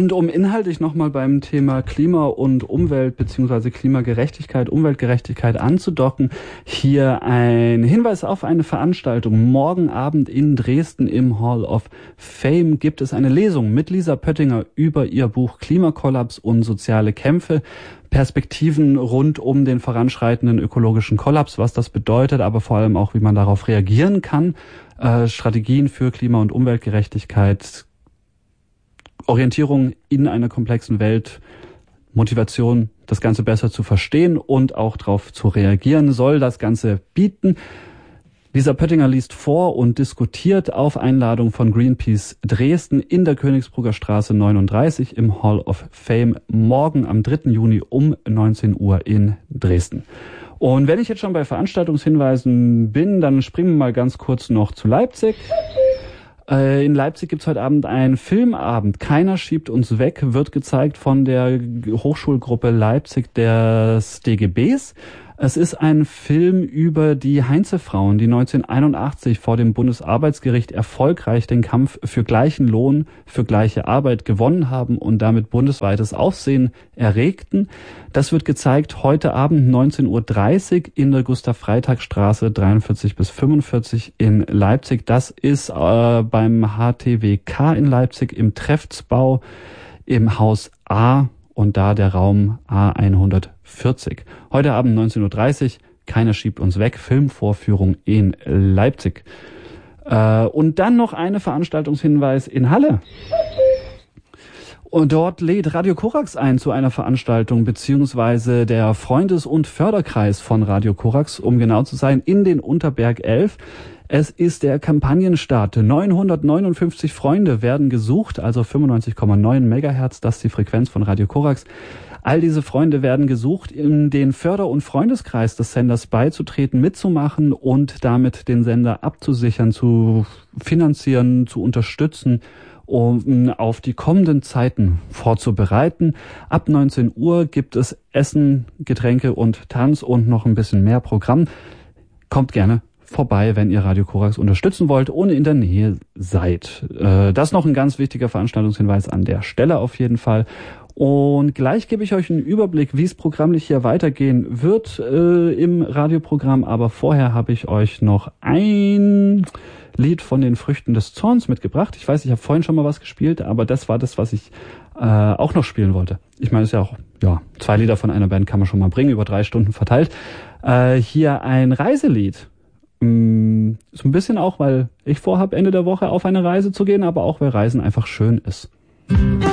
Und um inhaltlich nochmal beim Thema Klima und Umwelt bzw. Klimagerechtigkeit, Umweltgerechtigkeit anzudocken, hier ein Hinweis auf eine Veranstaltung. Morgen Abend in Dresden im Hall of Fame gibt es eine Lesung mit Lisa Pöttinger über ihr Buch Klimakollaps und soziale Kämpfe. Perspektiven rund um den voranschreitenden ökologischen Kollaps, was das bedeutet, aber vor allem auch, wie man darauf reagieren kann. Strategien für Klima- und Umweltgerechtigkeit, Orientierung in einer komplexen Welt, Motivation, das Ganze besser zu verstehen und auch darauf zu reagieren, soll das Ganze bieten. Lisa Pöttinger liest vor und diskutiert auf Einladung von Greenpeace Dresden in der Königsbrugger Straße 39 im Hall of Fame morgen am 3. Juni um 19 Uhr in Dresden. Und wenn ich jetzt schon bei Veranstaltungshinweisen bin, dann springen wir mal ganz kurz noch zu Leipzig. In Leipzig gibt's heute Abend einen Filmabend. Keiner schiebt uns weg, wird gezeigt von der Hochschulgruppe Leipzig des DGBs. Es ist ein Film über die Heinze-Frauen, die 1981 vor dem Bundesarbeitsgericht erfolgreich den Kampf für gleichen Lohn, für gleiche Arbeit gewonnen haben und damit bundesweites Aufsehen erregten. Das wird gezeigt heute Abend 19:30 Uhr in der Gustav-Freytag-Straße 43 bis 45 in Leipzig. Das ist beim HTWK in Leipzig im Treffsbau im Haus A. Und da der Raum A140. Heute Abend 19:30 Uhr, keiner schiebt uns weg, Filmvorführung in Leipzig. Und dann noch eine Veranstaltungshinweis in Halle. Und dort lädt Radio Korax ein zu einer Veranstaltung, beziehungsweise der Freundes- und Förderkreis von Radio Korax, um genau zu sein, in den Unterberg 11. Es ist der Kampagnenstart. 959 Freunde werden gesucht, also 95,9 Megahertz, das ist die Frequenz von Radio Korax. All diese Freunde werden gesucht, in den Förder- und Freundeskreis des Senders beizutreten, mitzumachen und damit den Sender abzusichern, zu finanzieren, zu unterstützen, um auf die kommenden Zeiten vorzubereiten. Ab 19 Uhr gibt es Essen, Getränke und Tanz und noch ein bisschen mehr Programm. Kommt gerne vorbei, wenn ihr Radio Korax unterstützen wollt, ohne in der Nähe seid. Das noch ein ganz wichtiger Veranstaltungshinweis an der Stelle auf jeden Fall. Und gleich gebe ich euch einen Überblick, wie es programmlich hier weitergehen wird im Radioprogramm. Aber vorher habe ich euch noch ein Lied von den Früchten des Zorns mitgebracht. Ich weiß, ich habe vorhin schon mal was gespielt, aber das war das, was ich auch noch spielen wollte. Ich meine, es ist ja auch, 2 Lieder von einer Band kann man schon mal bringen, über 3 Stunden verteilt. Hier ein Reiselied. So ein bisschen auch, weil ich vorhabe, Ende der Woche auf eine Reise zu gehen, aber auch, weil Reisen einfach schön ist.